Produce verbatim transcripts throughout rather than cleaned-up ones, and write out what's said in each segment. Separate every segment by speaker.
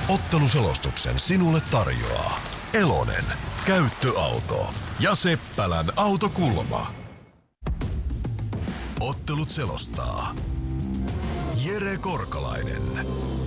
Speaker 1: Otteluselostuksen sinulle tarjoaa Elonen, käyttöauto ja Seppälän autokulma. Ottelut selostaa Jere Korkalainen.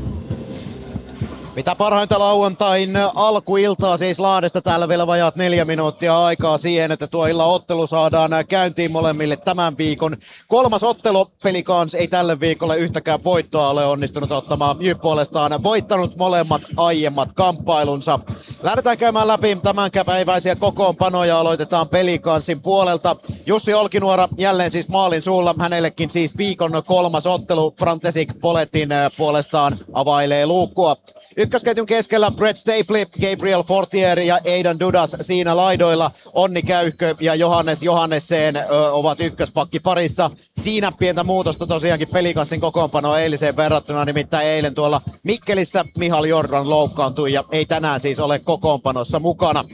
Speaker 2: Mitä parhainta lauantain alkuiltaa siis Lahdesta, täällä vielä vajaat neljä minuuttia aikaa siihen, että tuo illan ottelu saadaan käyntiin molemmille tämän viikon. Kolmas ottelu, Pelicans ei tälle viikolle yhtäkään voittoa ole onnistunut ottamaan. J Y P puolestaan voittanut molemmat aiemmat kamppailunsa. Lähdetään käymään läpi tämänpäiväisiä kokoonpanoja, aloitetaan Pelicansin puolelta. Jussi Olkinuora jälleen siis maalin suulla, hänellekin siis viikon kolmas ottelu. Frantesik Poletin puolestaan availee luukkua. Ykkösketjun keskellä Brett Stapley, Gabriel Fortier ja Aidan Dudas siinä laidoilla. Onni Käyhkö ja Johannes Johannesen ö, ovat ykköspakki parissa. Siinä pientä muutosta tosiaankin Pelicansin kokoonpanoa eiliseen verrattuna, nimittäin eilen tuolla Mikkelissä Mihail Jordan loukkaantui ja ei tänään siis ole kokoonpanossa mukana.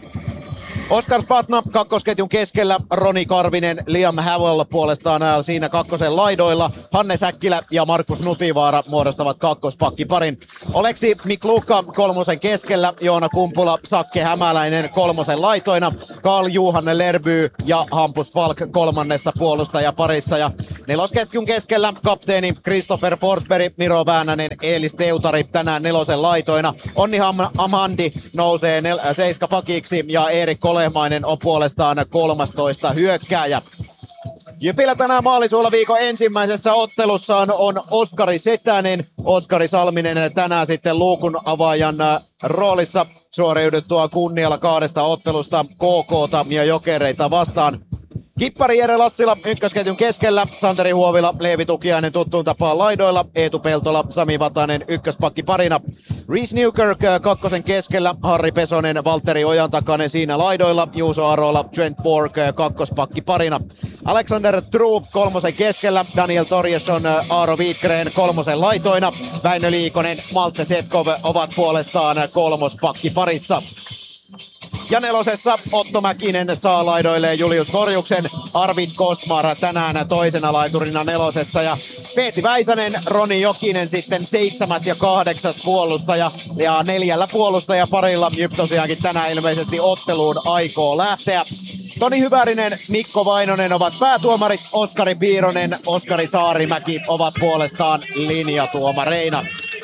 Speaker 2: Oskar Spatna kakkosketjun keskellä, Roni Karvinen, Liam Howell puolestaan siinä kakkosen laidoilla. Hanne Säkkilä ja Markus Nutivaara muodostavat kakkospakkiparin. Oleksi Miklukka kolmosen keskellä, Joona Kumpula, Sakke Hämäläinen kolmosen laitoina. Carl Juhan Lerby ja Hampus Falk kolmannessa puolustajaparissa. Ja nelosketjun keskellä kapteeni Christopher Forsberg, Miro Väänänen, Eelis Teutari tänään nelosen laitoina. Onni Ham- Amandi nousee nel- seiskapakiksi ja Erik Kolehmainen on puolestaan kolmastoista hyökkääjä. Jypillä tänään maalisuulla viikon ensimmäisessä ottelussaan on Oskari Setänen. Oskari Salminen tänään sitten luukun avaajan roolissa suoriuduttua kunnialla kahdesta ottelusta K K:ta ja Jokereita vastaan. Kippari Jere Lassila ykkösketjun keskellä, Santeri Huovila, Leevi Tukiainen tuttuun tapaan laidoilla, Eetu Peltola, Sami Vatanen ykköspakki parina. Reese Newkirk kakkosen keskellä, Harri Pesonen, Valtteri Ojantakainen siinä laidoilla, Juuso Arola, Trent Borg kakkospakki parina. Alexander True kolmosen keskellä, Daniel Torjesson, Aaro Viitkren kolmosen laitoina, Väinö Liikonen, Malte Setkov ovat puolestaan kolmospakki parissa. Ja nelosessa Otto Mäkinen saa laidoilleen Julius Korjuksen, Arvid Kostmar tänään toisena laiturina nelosessa ja Veeti Väisänen, Roni Jokinen sitten seitsemäs ja kahdeksas puolustaja ja neljällä puolustajaparilla Jyp tosiaankin tänään ilmeisesti otteluun aikoo lähteä. Toni Hyvärinen, Mikko Vainonen ovat päätuomarit, Oskari Piironen, Oskari Saarimäki ovat puolestaan linjatuomareina.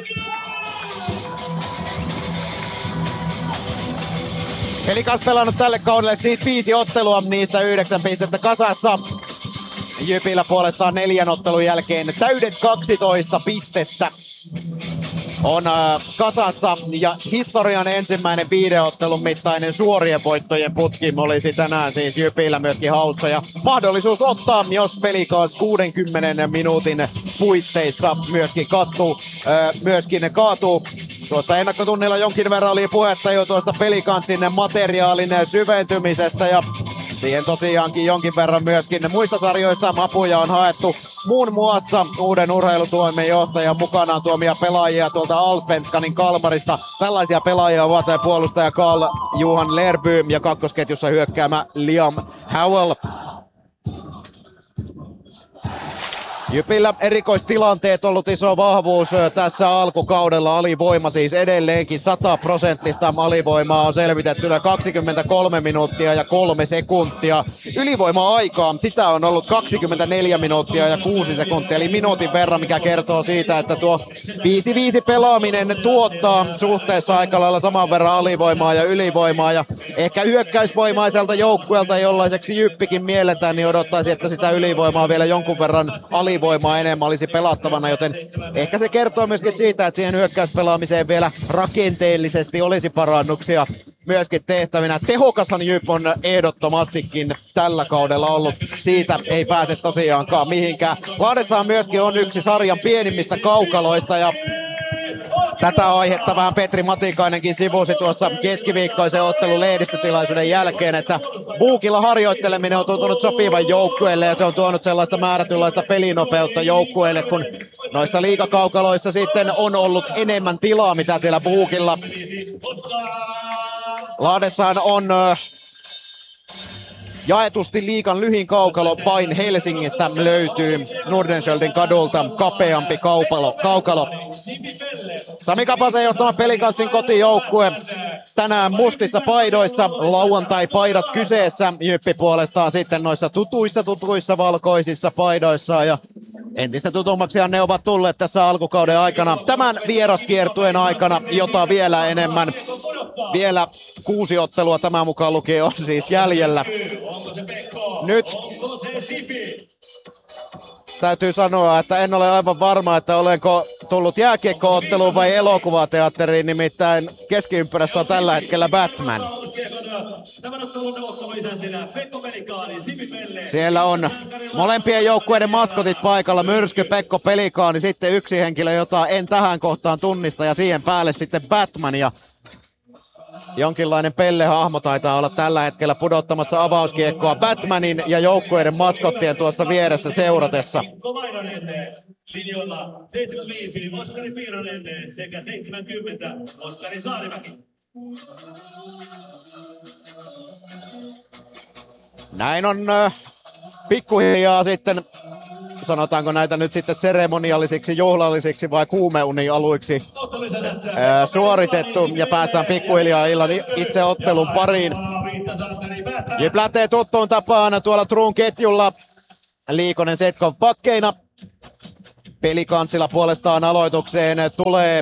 Speaker 2: Pelicans pelannut tälle kaudelle siis viisi ottelua, niistä yhdeksän pistettä kasassa. Jypillä puolestaan neljän ottelun jälkeen täydet kaksitoista pistettä on äh, kasassa ja historian ensimmäinen viiden ottelun mittainen suorien voittojen putki olisi tänään siis Jypillä myöskin haussa ja mahdollisuus ottaa, jos Pelicans kuudenkymmenen minuutin puitteissa myöskin kattuu, äh, myöskin kaatuu. Tuossa ennakkotunnilla jonkin verran oli puhetta jo tuosta Pelicansin materiaalin syventymisestä ja siihen tosiaankin jonkin verran myöskin muista sarjoista apuja on haettu. Muun muassa uuden urheilutuomen johtajan mukanaan tuomia pelaajia tuolta Allsvenskanin Kalmarista. Tällaisia pelaajia ovat puolustaja Carl Juhan Lerby ja kakkosketjussa hyökkäämä Liam Howell. Jypillä erikoistilanteet ollut iso vahvuus tässä alkukaudella. Alivoima siis edelleenkin sata prosenttista alivoimaa on selvitetty kaksikymmentäkolme minuuttia ja kolme sekuntia. Ylivoima-aikaa, sitä on ollut kaksikymmentäneljä minuuttia ja kuusi sekuntia, eli minuutin verran, mikä kertoo siitä, että tuo viisi viisi pelaaminen tuottaa suhteessa aika lailla saman verran alivoimaa ja ylivoimaa. Ja ehkä hyökkäysvoimaiselta joukkueelta, jollaiseksi Jyppikin mielletään, niin odottaisi, että sitä ylivoimaa vielä jonkun verran alivoimaa enemmän olisi pelattavana, joten ehkä se kertoo myöskin siitä, että siihen hyökkäyspelaamiseen vielä rakenteellisesti olisi parannuksia myöskin tehtävinä. Tehokashan Jyp on ehdottomastikin tällä kaudella ollut. Siitä ei pääse tosiaankaan mihinkään. Lahdessahan myöskin on yksi sarjan pienimmistä kaukaloista ja tätä aihetta vähän Petri Matikainenkin sivusi tuossa keskiviikkoisen ottelun lehdistötilaisuuden jälkeen, että buukilla harjoitteleminen on tuntunut sopivan joukkueelle ja se on tuonut sellaista määrätynlaista pelinopeutta joukkueelle, kun noissa liigakaukaloissa sitten on ollut enemmän tilaa, mitä siellä buukilla. Lahdessahan on jaetusti liigan lyhin kaukalo, vain Helsingistä löytyy Nordenskjöldin kadulta kapeampi kaupalo, kaukalo. Sami Kapasen johtama Pelikanssin kotijoukkue tänään mustissa paidoissa, lauantai-paidat kyseessä. Jyppi puolestaan sitten noissa tutuissa tutuissa valkoisissa paidoissa ja entistä tutummaksihan ne ovat tulleet tässä alkukauden aikana. Tämän vieraskiertueen aikana, jota vielä enemmän, vielä kuusi ottelua tämän mukaan lukien on siis jäljellä. Nyt täytyy sanoa, että en ole aivan varma, että olenko tullut jääkiekko-otteluun vai elokuvateatteriin, nimittäin keskiympyrässä on tällä hetkellä Batman. Siellä on molempien joukkueiden maskotit paikalla, Myrsky, Pekko Pelikaani, sitten yksi henkilö, jota en tähän kohtaan tunnista, ja siihen päälle sitten Batman, ja jonkinlainen Pelle-hahmo taitaa olla tällä hetkellä pudottamassa avauskiekkoa Batmanin ja joukkueiden maskottien tuossa vieressä seuratessa. Linjoilla seitsemänkymmentäviisi Oskari Piironen sekä seitsemänkymmentä Oskari Saarimäki. Näin on äh, pikkuhiljaa sitten, sanotaanko näitä nyt sitten seremoniallisiksi, juhlallisiksi vai kuumeunialuiksi äh, suoritettu ja päästään pikkuhiljaa illan itse ottelun pariin. Jyp lähtee tuttuun tapaan tuolla Truun ketjulla, Liikonen Setkov pakkeina. Pelikanssilla puolestaan aloitukseen tulee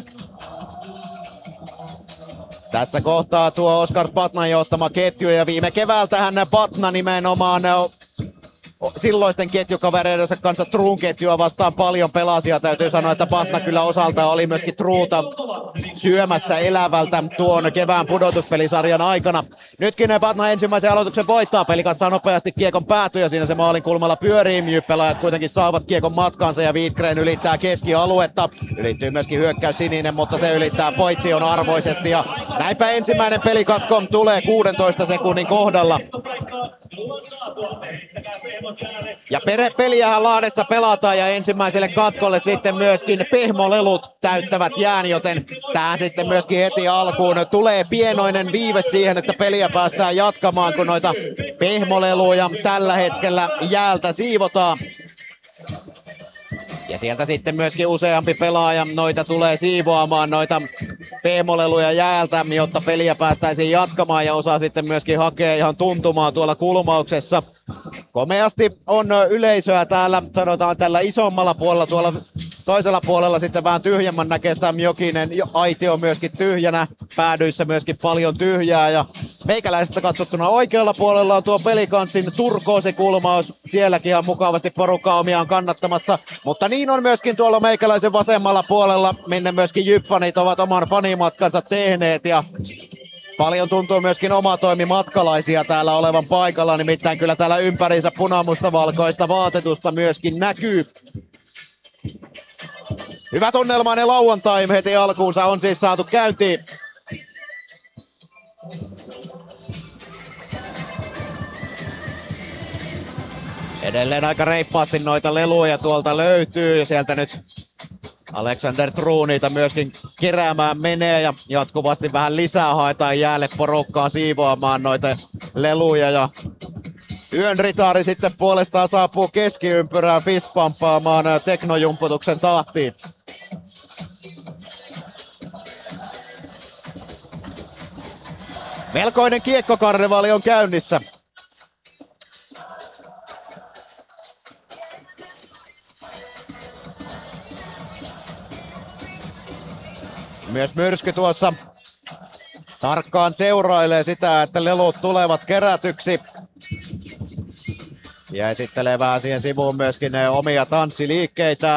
Speaker 2: tässä kohtaa tuo Oskar Patnan johtama ketju ja viime keväältähän Patna nimenomaan silloisten ketjukavereidensa kanssa Truun ketjua vastaan paljon pelasi ja täytyy sanoa, että Patna kyllä osalta oli myöskin Truuta syömässä elävältä tuon kevään pudotuspelisarjan aikana. Nytkin Patna ensimmäisen aloituksen voittaa, Peli saa nopeasti kiekon päätyä ja siinä se maalin kulmalla pyörii. Jyppelaajat kuitenkin saavat kiekon matkaansa ja Wiedgren ylittää keskialuetta. Ylittyy myöskin hyökkäys sininen, mutta se ylittää Poitsion arvoisesti ja näinpä ensimmäinen pelikatko tulee kuudentoista sekunnin kohdalla. Ja peliähän Lahdessa pelataan ja ensimmäiselle katkolle sitten myöskin pehmolelut täyttävät jään, joten tähän sitten myöskin heti alkuun tulee pienoinen viive siihen, että peliä päästään jatkamaan, kun noita pehmoleluja tällä hetkellä jäältä siivotaan. Ja sieltä sitten myöskin useampi pelaaja noita tulee siivoamaan noita pehmoleluja jäältä, jotta peliä päästäisiin jatkamaan ja osa sitten myöskin hakee ihan tuntumaa tuolla kulmauksessa. Komeasti on yleisöä täällä, sanotaan tällä isommalla puolella, tuolla toisella puolella sitten vähän tyhjemmän näköistä Jokinen, aitio myöskin tyhjänä, päädyissä myöskin paljon tyhjää ja meikäläisestä katsottuna oikealla puolella on tuo Pelikanssin Turkoosi-kulmaus, sielläkin ihan mukavasti porukkaa omiaan kannattamassa, mutta niin on myöskin tuolla meikäläisen vasemmalla puolella, minne myöskin Jyp-fanit ovat oman fanimatkansa tehneet ja paljon tuntuu myöskin omatoimimatkalaisia täällä olevan paikalla, nimittäin kyllä täällä ympäriinsä punamustavalkoista vaatetusta myöskin näkyy. Hyvä tunnelmainen lauantai heti alkuunsa on siis saatu käyntiin. Edelleen aika reippaasti noita leluja tuolta löytyy ja sieltä nyt Alexander True niitä myöskin keräämään menee ja jatkuvasti vähän lisää haetaan jäälle porukkaa siivoamaan noita leluja ja Yön ritaari sitten puolestaan saapuu keskiympyrään fistpamppaamaan teknojumputuksen tahtiin. Melkoinen kiekkokarnevaali on käynnissä. Myös Myrsky tuossa tarkkaan seurailee sitä, että lelut tulevat kerätyksi. Ja esittelee vähän siihen sivuun myöskin ne omia tanssiliikkeitä.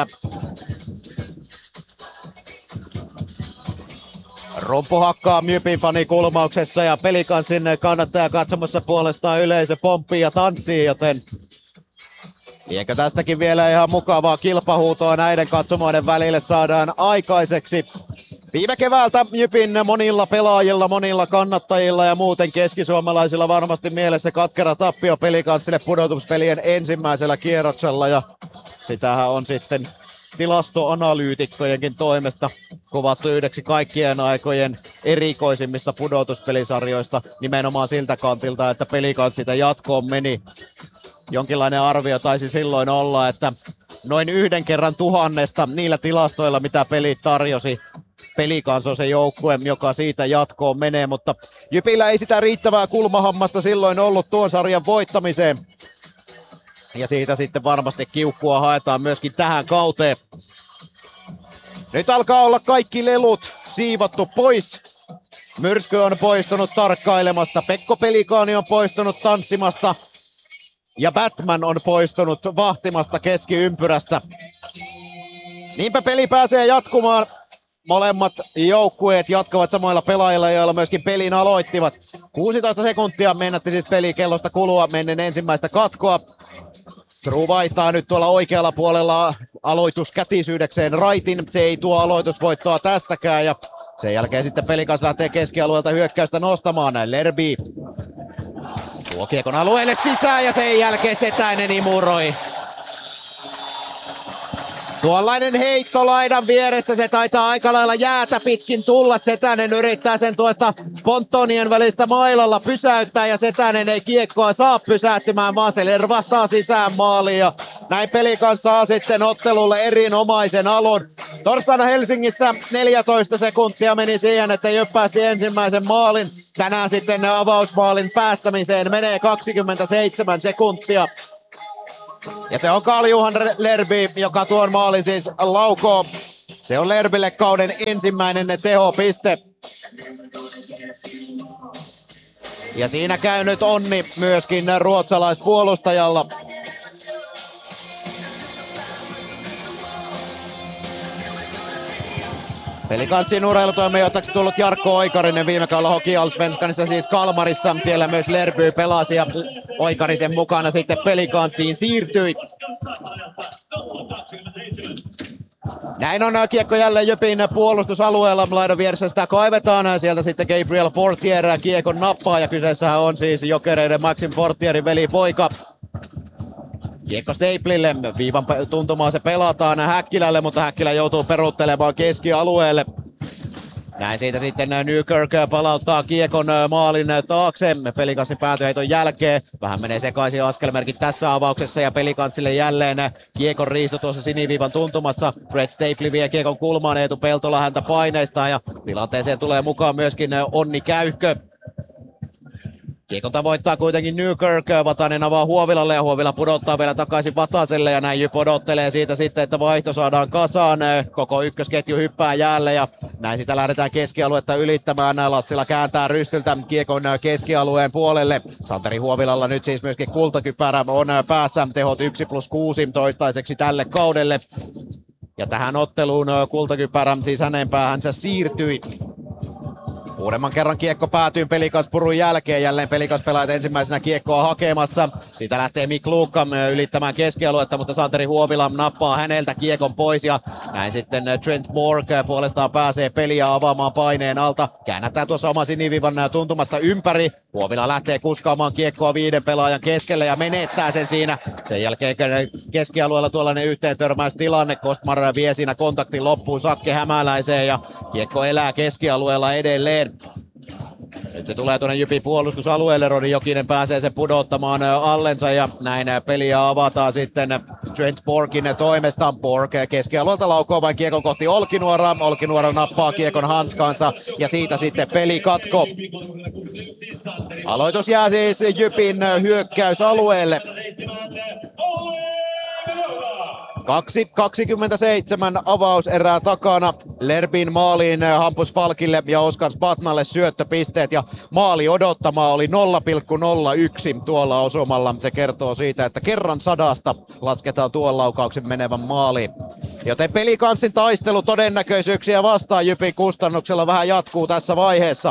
Speaker 2: Rumpu hakkaa Jypin fanikulmauksessa ja Pelikanssin kannattaja katsomassa puolestaan yleisö pomppii ja tanssii, joten liekö tästäkin vielä ihan mukavaa kilpahuutoa näiden katsomoiden välille saadaan aikaiseksi. Viime keväältä Jypin monilla pelaajilla, monilla kannattajilla ja muuten keskisuomalaisilla varmasti mielessä katkera tappio Pelikanssille pudotuspelien ensimmäisellä kierroksella ja sitähän on sitten tilastoanalyytikkojenkin toimesta kuvattu yhdeksi kaikkien aikojen erikoisimmista pudotuspelisarjoista nimenomaan siltä kantilta, että Pelikans sitä jatkoon meni. Jonkinlainen arvio taisi silloin olla, että noin yhden kerran tuhannesta niillä tilastoilla, mitä pelit tarjosi, Pelikans on se joukkue, joka siitä jatkoon menee, mutta Jypillä ei sitä riittävää kulmahammasta silloin ollut tuon sarjan voittamiseen. Ja siitä sitten varmasti kiukkua haetaan myöskin tähän kauteen. Nyt alkaa olla kaikki lelut siivottu pois. Myrsky on poistunut tarkkailemasta, Pekko Pelikaani on poistunut tanssimasta ja Batman on poistunut vahtimasta keskiympyrästä. Niinpä peli pääsee jatkumaan. Molemmat joukkueet jatkavat samoilla pelaajilla, joilla myöskin pelin aloittivat. kuusitoista sekuntia mennätti siis pelikellosta kulua mennen ensimmäistä katkoa. True vaihtaa nyt tuolla oikealla puolella aloituskätisyydekseen raitin. Se ei tuo aloitusvoittoa tästäkään ja sen jälkeen sitten Pelikans lähtee keskialueelta hyökkäystä nostamaan. Näin Lerby tuo kiekon alueelle sisään ja sen jälkeen Setänen imuroi. Tuollainen heitto laidan vierestä, se taitaa aika lailla jäätä pitkin tulla. Setänen yrittää sen tuosta ponttonien välistä mailalla pysäyttää ja Setänen ei kiekkoa saa pysähtymään, vaan se lervahtaa sisään maaliin. Ja näin Pelikans saa sitten ottelulle erinomaisen alun. Torstaina Helsingissä neljätoista sekuntia meni siihen, että Jyp päästi ensimmäisen maalin. Tänään sitten avausmaalin päästämiseen menee kaksikymmentäseitsemän sekuntia. Ja se on Karl-Johan Lerby, joka tuon maalin siis laukoo. Se on Lerbylle kauden ensimmäinen tehopiste. Ja siinä käy nyt onni myöskin ruotsalaispuolustajalla. Pelikanssin urheilutoimijohtajaksi tullut Jarkko Oikarinen viime kaudella Hockey Allsvenskanissa siis Kalmarissa. Siellä myös Lerby pelasi ja Oikarisen mukana sitten Pelikanssiin siirtyi. Näin on kiekko jälleen Jypin puolustusalueella. Laidon vieressä sitä kaivetaan. Sieltä sitten Gabriel Fortier kiekon nappaa ja kyseessähän on siis Jokereiden Maxim Fortierin velipoika. Kiekko Staplille, viivan tuntumaan se pelataan Häkkilälle, mutta Häkkilä joutuu peruuttelemaan keskialueelle. Näin siitä sitten Newkirk palauttaa kiekon maalin taakse Pelikanssin päätyheiton jälkeen. Vähän menee sekaisin askelmerkit tässä avauksessa ja Pelikanssille jälleen kiekon riisto tuossa siniviivan tuntumassa. Brett Staple vie kiekon kulmaan, Eetu Peltola häntä paineistaa ja tilanteeseen tulee mukaan myöskin Onni Käyhkö. Kiekon tavoittaa kuitenkin Newkirk, Vatanen avaa Huovilalle ja Huovila pudottaa vielä takaisin Vataselle ja näin Jyp odottelee siitä sitten, että vaihto saadaan kasaan. Koko ykkösketju hyppää jäälle ja näin sitä lähdetään keskialuetta ylittämään. Lassila kääntää rystyltä kiekon keskialueen puolelle. Santeri Huovilalla nyt siis myöskin kultakypärä on päässä, tehot yksi plus kuusi toistaiseksi tälle kaudelle. Ja tähän otteluun kultakypärä siis hänen päähänsä siirtyi. Uudemman kerran kiekko päätyy Pelikans purun jälkeen. Jälleen Pelikans pelaajat ensimmäisenä kiekkoa hakemassa. Siitä lähtee Mik Luukka ylittämään keskialuetta, mutta Santeri Huovila nappaa häneltä kiekon pois. Ja näin sitten Trent Borg puolestaan pääsee peliä avaamaan paineen alta. Käännättää tuossa oma sinivivan tuntumassa ympäri. Huovila lähtee kuskaamaan kiekkoa viiden pelaajan keskelle ja menettää sen siinä. Sen jälkeen keskialueella tuollainen yhteentörmäystilanne. Kostmar vie siinä kontaktin loppuun Sakke Hämäläiseen ja kiekko elää keskialueella edelleen. Nyt se tulee tuonne Jypin puolustusalueelle, Roni Jokinen pääsee sen pudottamaan allensa ja näin peliä avataan sitten Trent Borgin toimesta. Borg keskialueelta laukoo vain kiekon kohti Olkinuoraa, Olkinuora nappaa kiekon hanskaansa ja siitä sitten pelikatko. Aloitus jää siis Jypin hyökkäysalueelle. kaksi kaksikymmentäseitsemän avauserää takana. Lerbin maaliin Hampus Falkille ja Oskar Spatnalle syöttöpisteet ja maali odottamaa oli nolla pilkku nolla yksi tuolla osumalla. Se kertoo siitä, että kerran sadasta lasketaan tuon laukauksen menevän maaliin. Joten Pelikanssin taistelu todennäköisyyksiä vastaan Jypin kustannuksella vähän jatkuu tässä vaiheessa.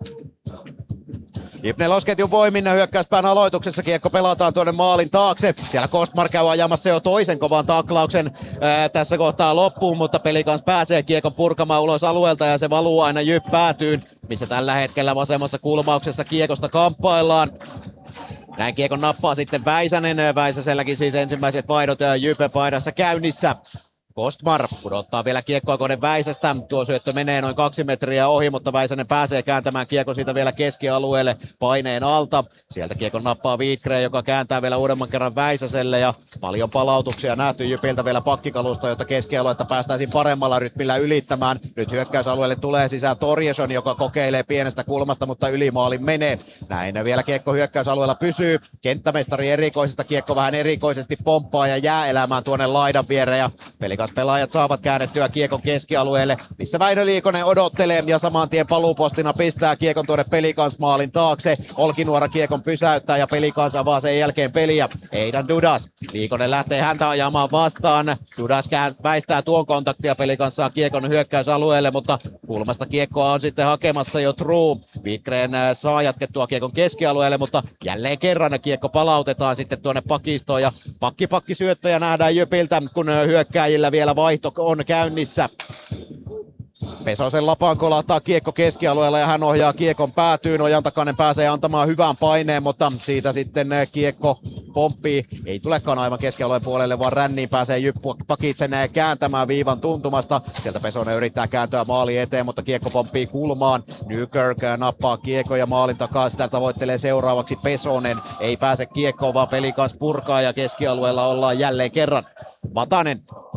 Speaker 2: Jyp nelosketjun voimin hyökkäyspään aloituksessa kiekko pelataan tuonne maalin taakse. Siellä Kostmar käy ajamassa jo toisen kovan taklauksen ää, tässä kohtaa loppuun, mutta Pelikans pääsee kiekon purkamaan ulos alueelta ja se valuu aina Jyp päätyyn, missä tällä hetkellä vasemmassa kulmauksessa kiekosta kamppaillaan. Näin kiekon nappaa sitten Väisänen. Väisäselläkin siis ensimmäiset vaihdot Jyp paidassa käynnissä. Kostmar pudottaa vielä kiekkoa kohden Väisästä. Tuo syöttö menee noin kaksi metriä ohi, mutta Väisänen pääsee kääntämään kiekon siitä vielä keskialueelle paineen alta. Sieltä kiekon nappaa Widgren, joka kääntää vielä uudemman kerran Väisäselle. Ja paljon palautuksia nähty Jypiltä vielä pakkikalusta, jotta keskialuetta päästäisiin paremmalla rytmillä ylittämään. Nyt hyökkäysalueelle tulee sisään Torjesson, joka kokeilee pienestä kulmasta, mutta ylimaalin menee. Näin vielä kiekko hyökkäysalueella pysyy. Kenttämestari erikoisesta kiekko vähän erikoisesti pomppaa ja jää elämään tuonne laidan viereen. Ja Pelikans pelaajat saavat käännettyä kiekon keskialueelle, missä Väinö Liikonen odottelee ja saman tien paluupostina pistää kiekon tuonne Pelikans maalin taakse. Olkinuora kiekon pysäyttää ja Pelikans avaa sen jälkeen peliä. Eidan Dudas. Liikonen lähtee häntä ajamaan vastaan. Dudas kään, väistää tuon kontaktia. Pelikans saa kiekon hyökkäysalueelle, mutta kulmasta kiekkoa on sitten hakemassa jo True. Widgren saa jatkettua kiekon keskialueelle, mutta jälleen kerran kiekko palautetaan sitten tuonne pakistoon ja pakki-pakki syöttöjä nähdään Jypiltä, kun hyökkääjillä vielä vaihto on käynnissä. Pesosen lapaan kolahtaa kiekko keskialueella ja hän ohjaa kiekon päätyyn. Ojantakainen pääsee antamaan hyvän paineen, mutta siitä sitten kiekko pomppii. Ei tulekaan aivan keskialueen puolelle, vaan ränniin pääsee Jyppu Pakitsen kääntämään viivan tuntumasta. Sieltä Pesonen yrittää kääntyä maali eteen, mutta kiekko pomppii kulmaan. Newkirk nappaa kiekko ja maalin takaa. Sitä tavoittelee seuraavaksi Pesonen. Ei pääse kiekkoon, vaan Pelikans purkaa ja keskialueella ollaan jälleen kerran. Vatanen.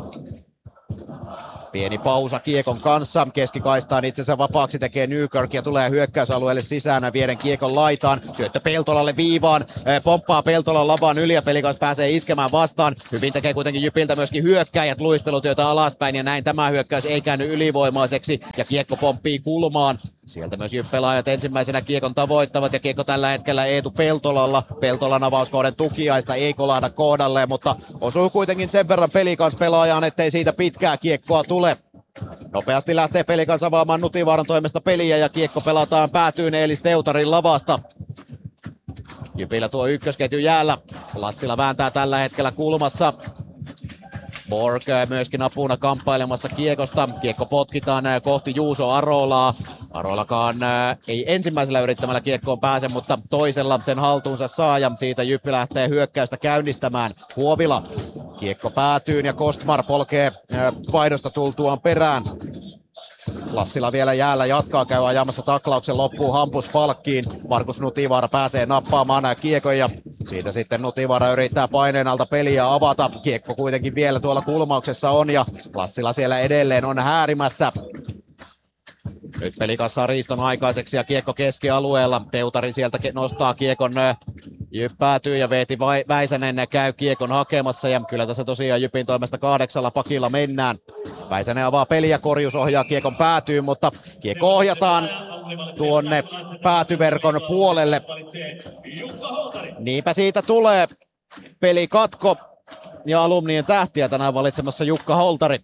Speaker 2: Pieni pausa kiekon kanssa. Keskikaistaan itsensä vapaaksi tekee Newkirk ja tulee hyökkäysalueelle sisään vieden kiekon laitaan. Syöttö Peltolalle viivaan. Pomppaa Peltolan lavaan yli ja Pelikans pääsee iskemään vastaan. Hyvin tekee kuitenkin Jypiltä myöskin hyökkäjät luistelutyötä alaspäin ja näin tämä hyökkäys ei käänny ylivoimaiseksi ja kiekko pomppii kulmaan. Sieltä myös Jyp-pelaajat ensimmäisenä kiekon tavoittavat ja kiekko tällä hetkellä Eetu Peltolalla. Peltolan avauskohden tukiaista ei kolahda kohdalleen, mutta osuu kuitenkin sen verran Pelikans pelaajaan, ettei siitä pitkää kiekkoa tule. Nopeasti lähtee Pelikans avaamaan Nutivaaran toimesta peliä ja kiekko pelataan päätyyn Eelis Teutarin lavasta. Jypillä tuo ykkösketju jäällä. Lassila vääntää tällä hetkellä kulmassa. Borg myöskin apuna kamppailemassa kiekosta. Kiekko potkitaan kohti Juuso Arolaa. Arolakaan ei ensimmäisellä yrittämällä kiekkoon pääse, mutta toisella sen haltuunsa saa ja siitä Jyppi lähtee hyökkäystä käynnistämään. Huovila. Kiekko päätyyn ja Kostmar polkee vaihdosta tultuaan perään. Lassila vielä jäällä jatkaa, käy ajamassa taklauksen loppuun Hampus Falkkiin. Markus Nutivaara pääsee nappaamaan nämä kiekon ja siitä sitten Nutivaara yrittää paineen alta peliä avata. Kiekko kuitenkin vielä tuolla kulmauksessa on ja Lassila siellä edelleen on häärimässä. Nyt Pelikans saa riiston aikaiseksi ja kiekko keskialueella. Teutari sieltä nostaa kiekon, Jyp päätyy ja Veeti Väisänen käy kiekon hakemassa ja kyllä tässä tosiaan Jypin toimesta kahdeksalla pakilla mennään. Väisänen avaa peliä, korjus ohjaa kiekon päätyyn, mutta kiekko ohjataan tuonne päätyverkon puolelle. Niinpä siitä tulee pelikatko ja Alumnien tähtiä tänään valitsemassa Jukka Holtari.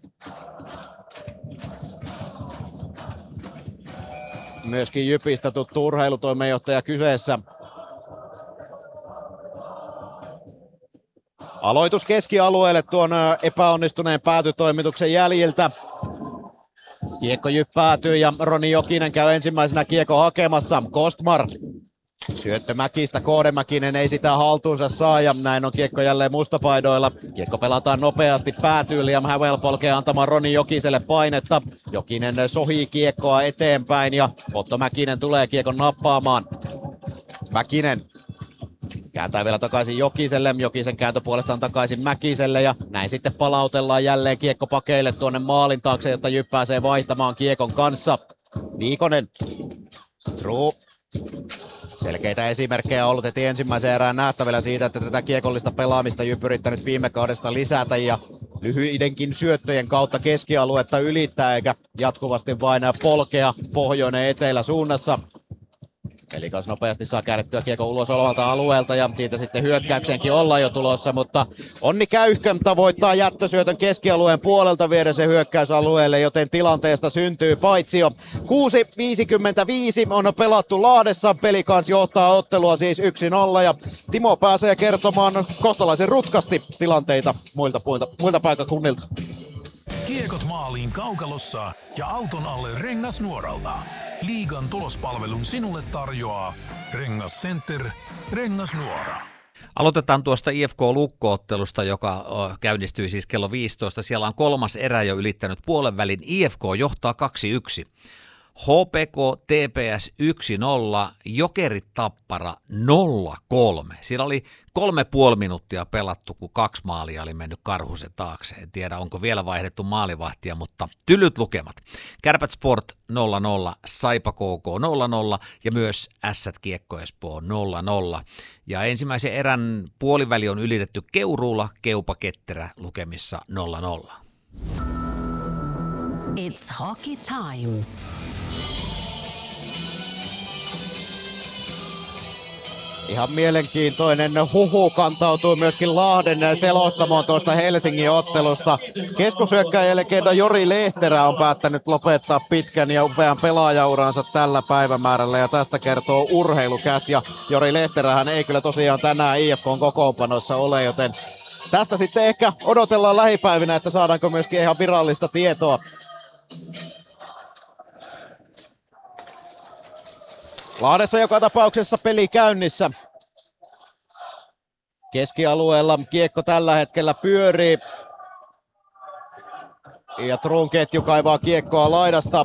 Speaker 2: Myöskin Jypistä tuttu urheilutoimenjohtaja kyseessä. Aloitus keskialueelle tuon epäonnistuneen päätytoimituksen jäljiltä. Kiekko Jyp päätyy ja Roni Jokinen käy ensimmäisenä kiekko hakemassa. Kostmar. Syöttö Mäkistä, Koode Mäkinen ei sitä haltuunsa saa ja näin on kiekko jälleen mustapaidoilla. Kiekko pelataan nopeasti päätyy, Liam Hävel polkee antamaan Roni Jokiselle painetta. Jokinen sohii kiekkoa eteenpäin ja Otto Mäkinen tulee kiekon nappaamaan. Mäkinen kääntää vielä takaisin Jokiselle, Jokisen kääntö puolestaan takaisin Mäkiselle ja näin sitten palautellaan jälleen kiekko pakeille tuonne maalin taakse, jotta Jyp pääsee vaihtamaan kiekon kanssa. Viikonen, True. Selkeitä esimerkkejä on ollut heti ensimmäisen erään nähtävillä siitä, että tätä kiekollista pelaamista Jyp yrittänyt viime kaudesta lisätä ja lyhyidenkin syöttöjen kautta keskialuetta ylittää eikä jatkuvasti vain polkea pohjoinen etelä suunnassa. Pelikas nopeasti saa käännettyä kiekko ulos omalta alueelta ja siitä sitten hyökkäykseenkin ollaan jo tulossa, mutta Onni Käyhkö tavoittaa jättösyötön keskialueen puolelta viedä se hyökkäysalueelle, joten tilanteesta syntyy paitsio. kuusi viisikymmentäviisi on pelattu Lahdessa, Pelikans johtaa ottelua siis yksi nolla ja Timo pääsee kertomaan kohtalaisen rutkasti tilanteita muilta, muilta, muilta paikkakunnilta.
Speaker 3: Kiekot maaliin kaukalossa ja auton alle Rengasnuoralta. Liigan tulospalvelun sinulle tarjoaa Rengas Center, Rengasnuora.
Speaker 4: Aloitetaan tuosta I F K-Lukko-ottelusta, joka käynnistyi siis kello viisitoista. Siellä on kolmas erä jo ylittänyt puolen välin. I F K johtaa kaksi yksi. H P K T P S yksi nolla, Jokerit Tappara nolla kolme. Siellä oli kolme puoli minuuttia pelattu, kun kaksi maalia oli mennyt Karhusen taakse. En tiedä, onko vielä vaihdettu maalivahtia, mutta tylyt lukemat. Kärpät Sport nolla nolla, Saipa K K nolla nolla ja myös Ässät Kiekko Espoo nolla nolla. Ja ensimmäisen erän puoliväli on ylitetty Keuruulla, Keupa Ketterä lukemissa nolla nolla.
Speaker 5: It's hockey time.
Speaker 2: Ihan mielenkiintoinen huhu kantautuu myöskin Lahden selostamoon tuosta Helsingin ottelusta. Keskushyökkäjälegenda Jori Lehterä on päättänyt lopettaa pitkän ja upean pelaajauransa tällä päivämäärällä ja tästä kertoo Urheilukäst. Ja Jori Lehterähän ei kyllä tosiaan tänään I F K:n kokoonpanossa ole, joten tästä sitten ehkä odotellaan lähipäivinä, että saadaanko myöskin ihan virallista tietoa. Lahdessa joka tapauksessa peli käynnissä. Keskialueella kiekko tällä hetkellä pyörii. Ja Truun ketju kaivaa kiekkoa laidasta.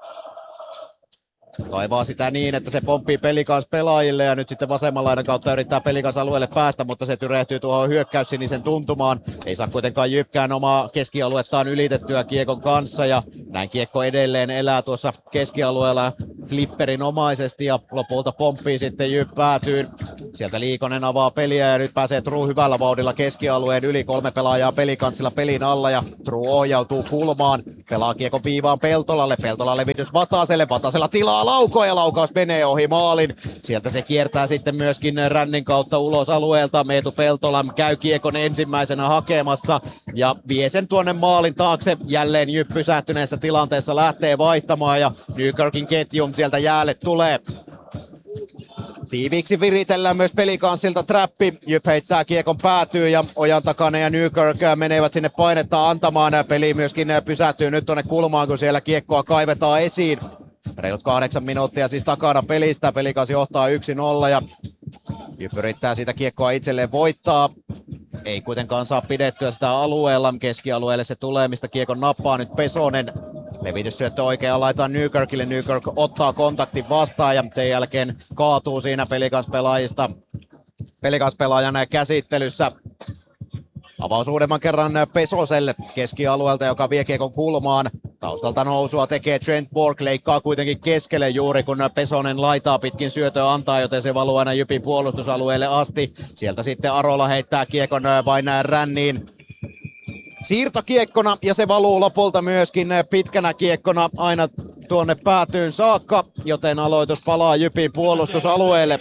Speaker 2: Kaivaa sitä niin, että se pomppii Pelikans pelaajille ja nyt sitten vasemman laidan kautta yrittää Pelikans alueelle päästä, mutta se tyrehtyy tuohon hyökkäyssinisen tuntumaan. Ei saa kuitenkaan Jypkään omaa keskialuettaan ylitettyä kiekon kanssa ja näin kiekko edelleen elää tuossa keskialueella flipperinomaisesti ja lopulta pomppii sitten Jyp päätyyn. Sieltä Liikonen avaa peliä ja nyt pääsee True hyvällä vauhdilla keskialueen yli, kolme pelaajaa Pelikanssilla pelin alla ja True ohjautuu kulmaan. Pelaa kiekon viivaan Peltolalle, Peltola levitys Vataselle, Vatasella tilaa laukoa ja laukaus menee ohi maalin. Sieltä se kiertää sitten myöskin rännin kautta ulos alueelta. Meetu Peltola käy kiekon ensimmäisenä hakemassa ja vie sen tuonne maalin taakse. Jälleen Jyp pysähtyneessä tilanteessa lähtee vaihtamaan ja Nykirkin ketjun sieltä jäälle tulee. Tiiviiksi viritellään myös Pelikanssilta trappi. Jyp heittää kiekon päätyy ja Ojan takana ja Nykirk menevät sinne painetta antamaan. Peli myöskin pysähtyy nyt tuonne kulmaan, kun siellä kiekkoa kaivetaan esiin. Reilut kahdeksan minuuttia siis takana pelistä. Pelikans johtaa yksi nolla ja Jyp yrittää siitä kiekkoa itselleen voittaa. Ei kuitenkaan saa pidettyä sitä alueella. Keskialueelle se tulee, mistä kiekon nappaa nyt Pesonen. Levityssyöttö oikeaan laitaan Nykirkille. Nykirk ottaa kontaktin vastaan ja sen jälkeen kaatuu siinä Pelikans pelaajista. Pelikans pelaajan käsittelyssä. Avaus uudemman kerran Pesoselle keskialueelta, joka vie kiekon kulmaan. Taustalta nousua tekee Trent Borg, leikkaa kuitenkin keskelle juuri kun Pesonen laitaa pitkin syötöä antaa, joten se valuu aina Jypin puolustusalueelle asti. Sieltä sitten Arola heittää kiekon vain ränniin. Siirtokiekkona ja se valuu lopulta myöskin pitkänä kiekkona aina tuonne päätyyn saakka, joten aloitus palaa Jypin puolustusalueelle.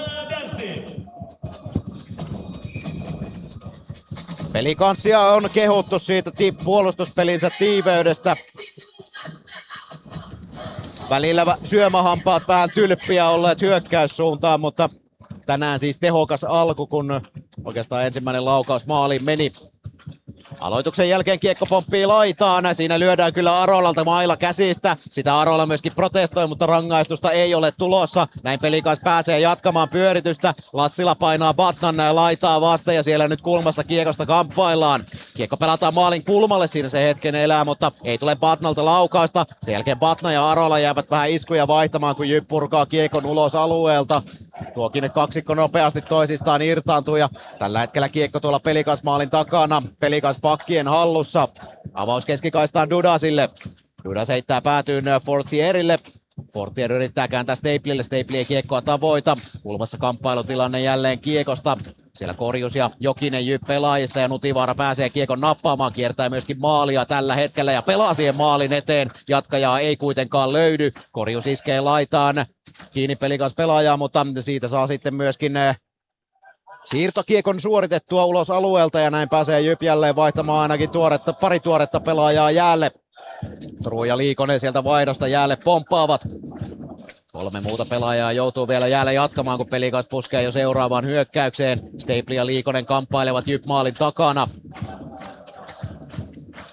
Speaker 2: Pelikanssia on kehuttu siitä puolustuspelinsä tiiveydestä. Välillä syömähampaat vähän tylppiä olleet hyökkäyssuuntaan, mutta tänään siis tehokas alku, kun oikeastaan ensimmäinen laukaus maaliin meni. Aloituksen jälkeen kiekko pomppii laitaan. Siinä lyödään kyllä Arolalta mailla käsistä. Sitä Arola myöskin protestoi, mutta rangaistusta ei ole tulossa. Näin Pelikans pääsee jatkamaan pyöritystä. Lassila painaa Batnan laitaa vasten ja siellä nyt kulmassa kiekosta kamppaillaan. Kiekko pelataan maalin kulmalle, siinä se hetken elää, mutta ei tule Batnalta laukausta. Sen jälkeen Batna ja Arola jäävät vähän iskuja vaihtamaan, kun Jyp purkaa kiekon ulos alueelta. Tuokin kaksikko nopeasti toisistaan irtaantuu ja tällä hetkellä kiekko tuolla Pelikans maalin takana. Pelikans pakkien hallussa. Avaus keskikaistaan Dudasille. Dudas heittää päätyyn Fortierille. Fortier yrittää kääntää Staplelle. Staple ei kiekkoa tavoita. Kulmassa kamppailutilanne jälleen kiekosta. Siellä Korjus ja Jokinen Jyp pelaajista ja Nutivaara pääsee kiekon nappaamaan. Kiertää myöskin maalia tällä hetkellä ja pelaa siihen maalin eteen. Jatkajaa ei kuitenkaan löydy. Korjus iskee laitaan. Kiinni Pelikans pelaajaa, mutta siitä saa sitten myöskin siirtokiekon suoritettua ulos alueelta ja näin pääsee Jyp jälleen vaihtamaan ainakin tuoretta, pari tuoretta pelaajaa jäälle. True ja Liikonen sieltä vaihdosta jäälle pomppaavat. Kolme muuta pelaajaa joutuu vielä jäälle jatkamaan, kun Pelikans puskee jo seuraavaan hyökkäykseen. Staple ja Liikonen kamppailevat Jyp maalin takana.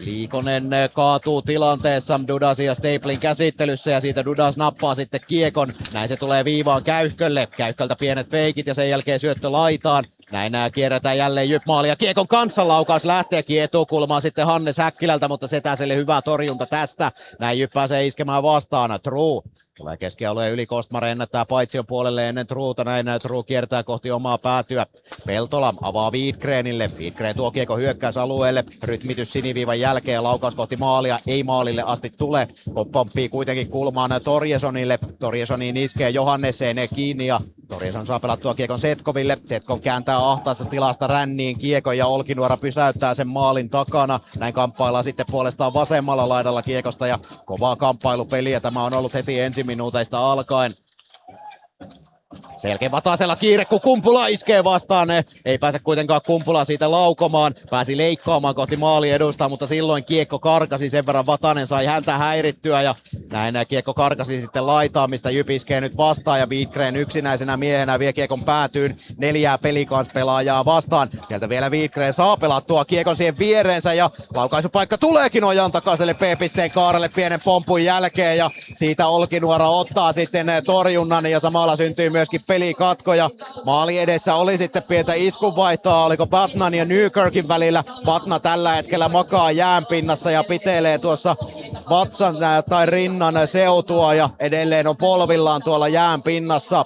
Speaker 2: Liikonen kaatuu tilanteessa Dudasin ja Staplin käsittelyssä ja siitä Dudas nappaa sitten kiekon. Näin se tulee viivaan Käyhkölle. Käyhköltä pienet feikit ja sen jälkeen syöttö laitaan. Näin nää kierretään jälleen Jyp maali ja kiekon kanssa laukaus lähteekin etukulmaan sitten Hannes Häkkilältä, mutta Setäselle hyvä torjunta tästä. Näin Jyp pääsee iskemään vastaan. True tulee keskialueen yli, Kostmare ennättää paitsion puolelle ennen Truuta, näin True kiertää kohti omaa päätyä. Peltola avaa Wiedgrenille, Wiedgren tuo kiekko hyökkäysalueelle, rytmitys siniviivan jälkeen ja laukaus kohti maalia, ei maalille asti tule. Pomppii kuitenkin kulmaan Torjesonille, Torjesoniin iskee Johannesen kiinni ja Torjeson saa pelattua kiekon Setkoville. Setkov kääntää ahtaassa tilasta ränniin kiekon ja Olkinuora pysäyttää sen maalin takana. Näin kamppaillaan sitten puolestaan vasemmalla laidalla kiekosta ja kovaa kamppailupeliä tämä on ollut heti ensiminuuteista alkaen. Selkeä Vatasella kiire, kun Kumpula iskee vastaan. Ei pääse kuitenkaan Kumpula siitä laukomaan. Pääsi leikkaamaan kohti maali edustaa, mutta silloin kiekko karkasi. Sen verran Vatanen sai häntä häirittyä ja näin kiekko karkasi sitten laitaan, mistä Jyp iskee nyt vastaan. Ja Wiedgren yksinäisenä miehenä vie kiekon päätyyn neljää Pelikans-pelaajaa vastaan. Sieltä vielä Wiedgren saa pelattua kiekon siihen viereensä ja laukaisupaikka tuleekin Ojan takaiselle P-pisteen kaarelle pienen pompun jälkeen. Ja siitä Olkinuora ottaa sitten torjunnan ja samalla syntyy myöskin pelikatko ja maali edessä oli sitten pientä iskunvaihtoa, oliko Batnan ja Newkirkin välillä. Batna tällä hetkellä makaa jäänpinnassa ja pitelee tuossa vatsan tai rinnan seutua ja edelleen on polvillaan tuolla jäänpinnassa.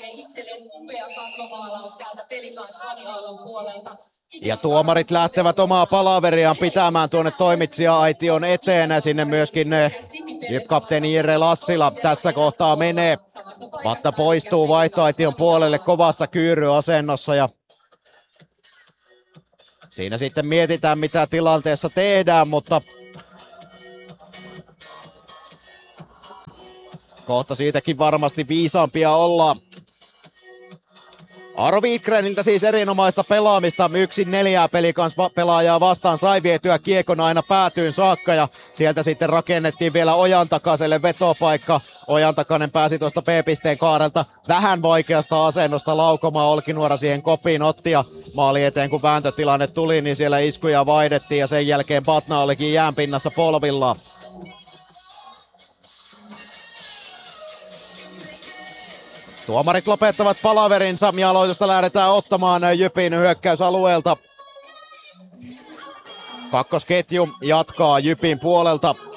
Speaker 2: Ja tuomarit lähtevät omaa palaveriaan pitämään tuonne toimitsija-aition eteen. Sinne myöskin Jyp-kapteeni Jere Lassila tässä kohtaa menee. Vatta poistuu vaihtoaition puolelle kovassa kyyryasennossa ja siinä sitten mietitään mitä tilanteessa tehdään, mutta kohta siitäkin varmasti viisaampia ollaan. Aro Wiedgreniltä siis erinomaista pelaamista, yksin neljää Pelikans pelaajaa vastaan sai vietyä kiekon aina päätyyn saakka ja sieltä sitten rakennettiin vielä Ojan takaiselle vetopaikka. Ojan takainen pääsi tuosta P-pisteen kaarelta vähän vaikeasta asennosta laukomaan, Olkinuora siihen kopiin otti ja maali eteen kun vääntötilanne tuli, niin siellä iskuja vaihdettiin ja sen jälkeen Batna olikin jäänpinnassa polvillaan. Tuomarit lopettavat palaverinsa ja aloitusta lähdetään ottamaan Jypin hyökkäysalueelta. Kakkosketju jatkaa Jypin puolelta.